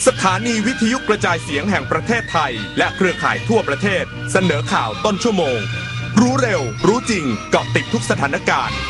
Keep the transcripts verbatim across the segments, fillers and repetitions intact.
สถานีวิทยุกระจายเสียงแห่งประเทศไทยและเครือข่ายทั่วประเทศเสนอข่าวต้นชั่วโมงรู้เร็วรู้จริงเกาะติดทุกสถานการณ์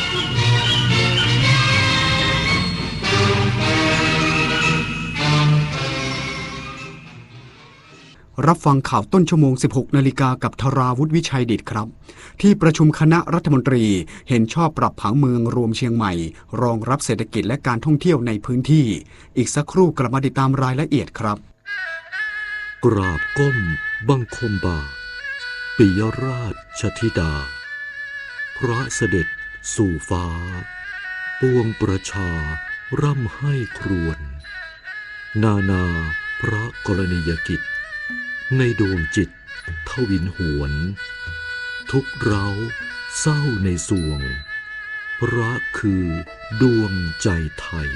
รับฟังข่าวต้นชั่วโมง สิบหกนาฬิกา กับธราวุฒิวิชัยดิษฐ์ครับที่ประชุมคณะรัฐมนตรีเห็นชอบปรับผังเมืองรวมเชียงใหม่รองรับเศรษฐกิจและการท่องเที่ยวในพื้นที่อีกสักครู่กลับมาติดตามรายละเอียดครับกราบก้มบังคมบาทปิยราชธิดาพระเสด็จสู่ฟ้าปวงประชาร่ำให้ครวญนานาพระกรณียกิจในดวงจิตทวินหวนทุกเราเศร้าในสวงพระคือดวงใจไทย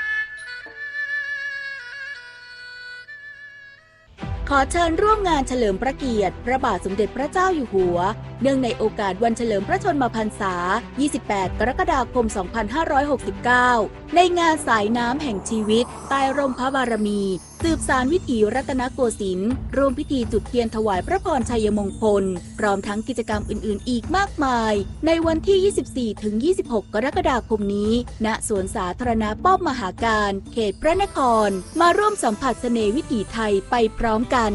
ขอเชิญร่วมงานเฉลิมพระเกียรติพระบาทสมเด็จพระเจ้าอยู่หัวเนื่องในโอกาสวันเฉลิมพระชนมพรรษายี่สิบแปดกรกฎาคมสองพันห้าร้อยหกสิบเก้าในงานสายน้ำแห่งชีวิตใต้ร่มพระบารมีสืบสานวิถีรัตนโกสินทร์ร่วมพิธีจุดเทียนถวายพระพรชัยมงคลพร้อมทั้งกิจกรรมอื่นๆอีกมากมายในวันที่ ยี่สิบสี่ถึงยี่สิบหก กรกฎาคมนี้ณสวนสาธารณะป้อมมหาการเขตพระนครมาร่วมสัมผัสเสน่ห์วิถีไทยไปพร้อมกัน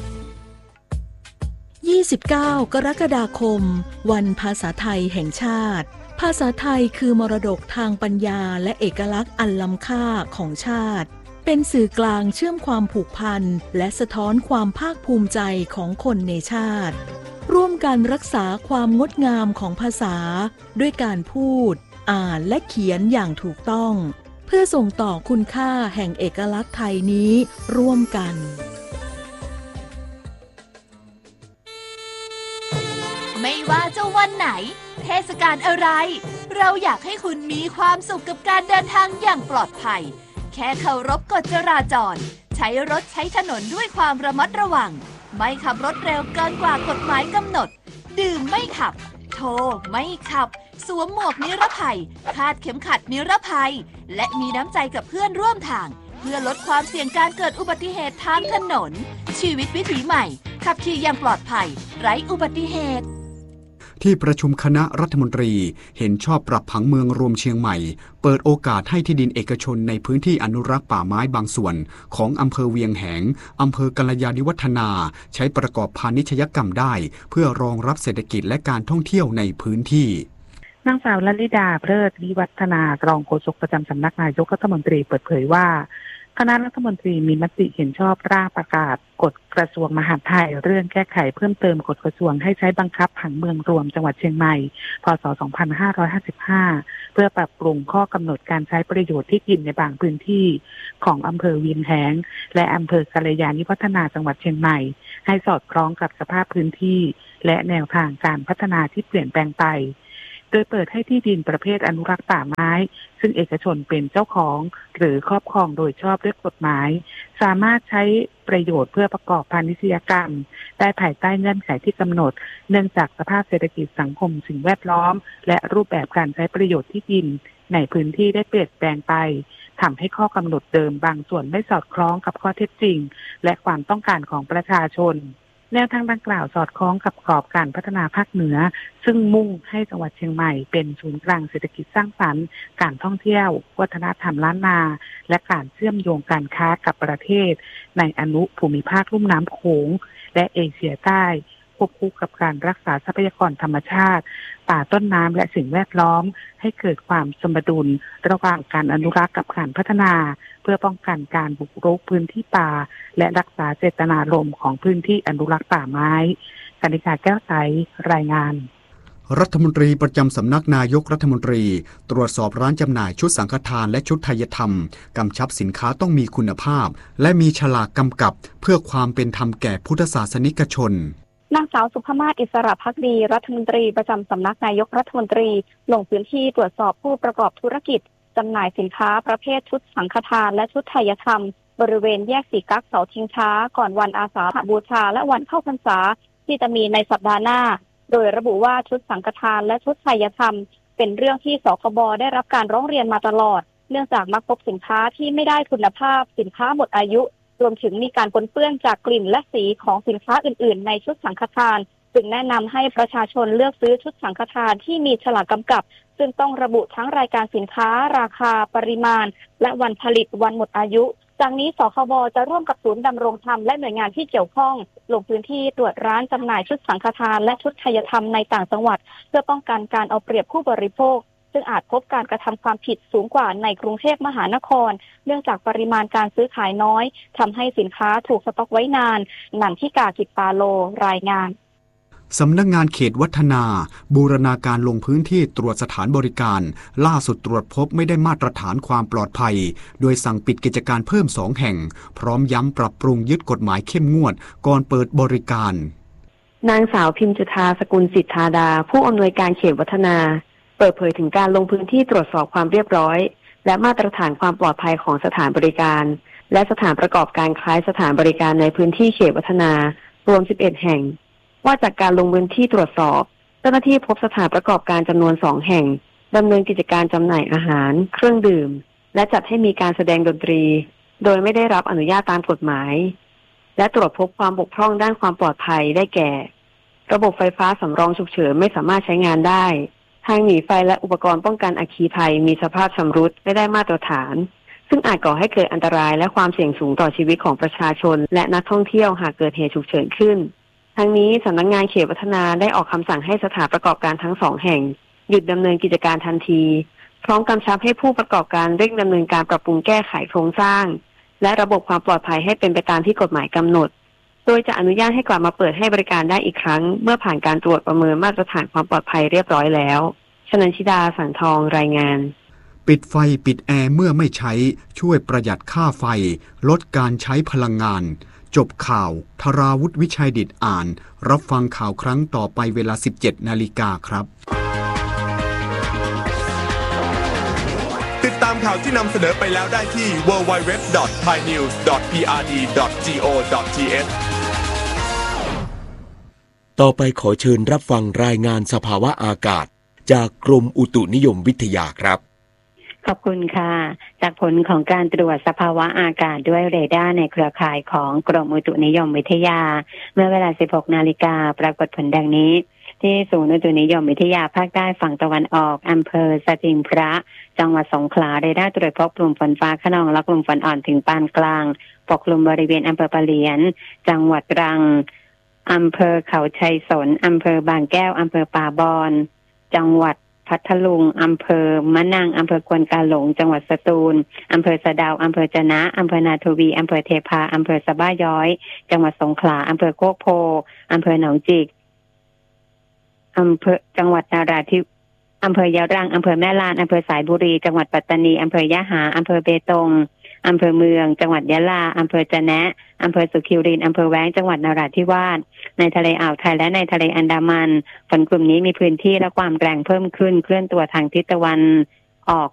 ยี่สิบเก้ากรกฎาคมวันภาษาไทยแห่งชาติภาษาไทยคือมรดกทางปัญญาและเอกลักษณ์อันล้ำค่าของชาติเป็นสื่อกลางเชื่อมความผูกพันและสะท้อนความภาคภูมิใจของคนในชาติร่วมกันรักษาความงดงามของภาษาด้วยการพูดอ่านและเขียนอย่างถูกต้องเพื่อส่งต่อคุณค่าแห่งเอกลักษณ์ไทยนี้ร่วมกันไม่ว่าจะวันไหนเทศกาลอะไรเราอยากให้คุณมีความสุขกับการเดินทางอย่างปลอดภัยแค่เคารพกฎจราจรใช้รถใช้ถนนด้วยความระมัดระวังไม่ขับรถเร็วเกินกว่ากฎหมายกำหนดดื่มไม่ขับโทรไม่ขับสวมหมวกนิรภัยคาดเข็มขัดนิรภัยและมีน้ำใจกับเพื่อนร่วมทางเพื่อลดความเสี่ยงการเกิดอุบัติเหตุทางถนนชีวิตวิถีใหม่ขับขี่อย่างปลอดภัยไร้อุบัติเหตุที่ประชุมคณะรัฐมนตรีเห็นชอบปรับผังเมืองรวมเชียงใหม่เปิดโอกาสให้ที่ดินเอกชนในพื้นที่อนุรักษ์ป่าไม้บางส่วนของอำเภอเวียงแหงอำเภอกัลยาณิวัฒนาใช้ประกอบพาณิชยกรรมได้เพื่อรองรับเศรษฐกิจและการท่องเที่ยวในพื้นที่นางสาวลลิดาเพลิดวิวัฒนารองโฆษกประจำสำนักนายกรัฐมนตรีเปิดเผยว่าคณะรัฐมนตรีมีมติเห็นชอบร่างประกาศกฎกระทรวงมหาดไทยเรื่องแก้ไขเพิ่มเติมกฎกระทรวงให้ใช้บังคับผังเมืองรวมจังหวัดเชียงใหม่พ.ศ. สองพันห้าร้อยห้าสิบห้าเพื่อปรับปรุงข้อกำหนดการใช้ประโยชน์ที่ดินในบางพื้นที่ของอำเภอเวียงแหงและอำเภอกัลยาณิวัฒนาจังหวัดเชียงใหม่ให้สอดคล้องกับสภาพพื้นที่และแนวทางการพัฒนาที่เปลี่ยนแปลงไปโดยเปิดให้ที่ดินประเภทอนุรักษ์ป่าไม้ซึ่งเอกชนเป็นเจ้าของหรือครอบครองโดยชอบด้วยกฎหมายสามารถใช้ประโยชน์เพื่อประกอบพาณิชยกรรมได้ภายใต้เงื่อนไขที่กำหนดเนื่องจากสภาพเศรษฐกิจสังคมสิ่งแวดล้อมและรูปแบบการใช้ประโยชน์ที่ดินในพื้นที่ได้เปลี่ยนแปลงไปทำให้ข้อกำหนดเดิมบางส่วนไม่สอดคล้องกับข้อเท็จจริงและความต้องการของประชาชนแนวทางดังกล่าวสอดคล้องกับกรอบการพัฒนาภาคเหนือซึ่งมุ่งให้จังหวัดเชียงใหม่เป็นศูนย์กลางเศรษฐกิจสร้างสรรค์การท่องเที่ยววัฒนธรรมล้านนาและการเชื่อมโยงการค้ากับประเทศในอนุภูมิภาคลุ่มน้ำโขงและเอเชียใต้ควบคู่กับการรักษาทรัพยากรธรรมชาติป่าต้นน้ำและสิ่งแวดล้อมให้เกิดความสมดุลระหว่างการอนุรักษ์กับการพัฒนาเพื่อป้องกันการบุกรุกพื้นที่ป่าและรักษาเจตนารมณ์ของพื้นที่อนุรักษ์ป่าไม้กนิกาแก้วใสรายงานรัฐมนตรีประจำสำนักนายกรัฐมนตรีตรวจสอบร้านจำหน่ายชุดสังฆทานและชุดไทยธรรมกำชับสินค้าต้องมีคุณภาพและมีฉลากกำกับเพื่อความเป็นธรรมแก่พุทธศาสนิกชนนางสาวสุภมาศอิสระภักดีรัฐมนตรีประจำสำนักนายกรัฐมนตรีลงพื้นที่ตรวจสอบผู้ประกอบธุรกิจจำหน่ายสินค้าประเภทชุดสังฆทานและชุดไทยธรรมบริเวณแยกสีกั๊กเสาชิงช้าก่อนวันอาสาฬหบูชาและวันเข้าพรรษาที่จะมีในสัปดาห์หน้าโดยระบุว่าชุดสังฆทานและชุดไทยธรรมเป็นเรื่องที่สคบได้รับการร้องเรียนมาตลอดเนื่องจากมักพบสินค้าที่ไม่ได้คุณภาพสินค้าหมดอายุรวมถึงมีการปนเปื้อนจากกลิ่นและสีของสินค้าอื่นๆในชุดสังฆทานจึงแนะนำให้ประชาชนเลือกซื้อชุดสังฆทานที่มีฉลากกำกับซึ่งต้องระบุทั้งรายการสินค้าราคาปริมาณและวันผลิตวันหมดอายุจากนี้สคบจะร่วมกับศูนย์ดำรงธรรมและหน่วยงานที่เกี่ยวข้องลงพื้นที่ตรวจร้านจำหน่ายชุดสังฆทานและชุดไทยธรรมในต่างจังหวัดเพื่อป้องกันการเอาเปรียบผู้บริโภคซึ่งอาจพบการกระทำความผิดสูงกว่าในกรุงเทพมหานครเนื่องจากปริมาณการซื้อขายน้อยทำให้สินค้าถูกสต็อกไว้นานนันทิกากิจปาโลรายงานสำนักงานเขตวัฒนาบูรณาการลงพื้นที่ตรวจสถานบริการล่าสุดตรวจพบไม่ได้มาตรฐานความปลอดภัยโดยสั่งปิดกิจการเพิ่มสองแห่งพร้อมย้ำปรับปรุงยึดกฎหมายเข้มงวดก่อนเปิดบริการนางสาวพิมจุฑาสกุลสิทธาดาผู้อำนวยการเขตวัฒนาเปิดเผยถึงการลงพื้นที่ตรวจสอบความเรียบร้อยและมาตรฐานความปลอดภัยของสถานบริการและสถานประกอบการคล้ายสถานบริการในพื้นที่เขตวัฒนารวมสิบเอ็ดแห่งว่าจากการลงพื้นที่ตรวจสอบเจ้าหน้าที่พบสถานประกอบการจำนวนสองแห่งดำเนินกิจการจำหน่ายอาหารเครื่องดื่มและจัดให้มีการแสดงดนตรีโดยไม่ได้รับอนุญาตตามกฎหมายและตรวจพบความบกพร่องด้านความปลอดภัยได้แก่ระบบไฟฟ้าสำรองฉุกเฉินไม่สามารถใช้งานได้ทางหนีไฟและอุปกรณ์ป้องกันอัคคีภัยมีสภาพชำรุดไม่ได้มาตรฐานซึ่งอาจก่อให้เกิดอันตรายและความเสี่ยงสูงต่อชีวิตของประชาชนและนักท่องเที่ยวหากเกิดเหตุฉุกเฉินขึ้นทั้งนี้สำนักงานเขตวัฒนาได้ออกคำสั่งให้สถานประกอบการทั้งสองแห่งหยุดดำเนินกิจการทันทีพร้อมกำชับให้ผู้ประกอบการเร่งดำเนินการปรับปรุงแก้ไขโครงสร้างและระบบความปลอดภัยให้เป็นไปตามที่กฎหมายกำหนดโดยจะอนุญาตให้กลับมาเปิดให้บริการได้อีกครั้งเมื่อผ่านการตรวจประเมินมาตรฐานความปลอดภัยเรียบร้อยแล้วชนันชิดาสังทองรายงานปิดไฟปิดแอร์เมื่อไม่ใช้ช่วยประหยัดค่าไฟลดการใช้พลังงานจบข่าวธราวุฒิวิชัยดิษฐ์อ่านรับฟังข่าวครั้งต่อไปเวลา สิบเจ็ดนาฬิกาครับติดตามข่าวที่นำเสนอไปแล้วได้ที่ ดับเบิลยู ดับเบิลยู ดับเบิลยู ดอท ไทยนิวส์ ดอท พี อาร์ ดี ดอท จี โอ ดอท ที เอชต่อไปขอเชิญรับฟังรายงานสภาวะอากาศจากกรมอุตุนิยมวิทยาครับขอบคุณค่ะจากผลของการตรวจสภาวะอากาศด้วยเรดาร์ในเครือข่ายของกรมอุตุนิยมวิทยาเมื่อเวลา สิบหกนาฬิกาปรากฏผลดังนี้ที่ศูนย์อุตุนิยมวิทยาภาคใต้ฝั่งตะวันออกอำเภอสถิงพระจังหวัดสงขลาเรดาร์ตรวจพบกลุ่มฝนฟ้าคะนองและกลุ่มฝนอ่อนถึงปานกลางปกคลุมบริเวณอำเภอปะเหลียนจังหวัดตรังอำเภอเขาชัยสนอำเภอบางแก้วอำเภอป่าบอนจังหวัดพัทลุงอำเภอมะนังอำเภอควนกาหลงจังหวัดสตูลอำเภอสะดาวอำเภอจะนะอำเภอนาทวีอำเภอเทพาอำเภอสะบ้าย้อยจังหวัดสงขลาอำเภอโคกโพอำเภอหนองจิกอำเภอจังหวัดนราธิอำเภอยะรังอำเภอแม่ลานอำเภอสายบุรีจังหวัดปัตตานีอำเภอยะหาอำเภอเบตงอำเภอเมืองจังหวัดยะลาอำเภอจะแนะอำเภอสุขิวรินทร์อำเภอแว้งจังหวัดนราธิวาสในทะเลอ่าวไทยและในทะเลอันดามันฝนกลุ่มนี้มีพื้นที่และความแรงเพิ่มขึ้นเคลื่อนตัวทางทิศตะวันออก